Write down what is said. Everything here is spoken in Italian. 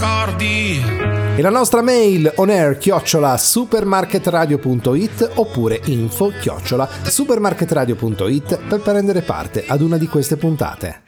accordi. E la nostra mail onair@supermarketradio.it oppure info@supermarketradio.it per prendere parte ad una di queste puntate.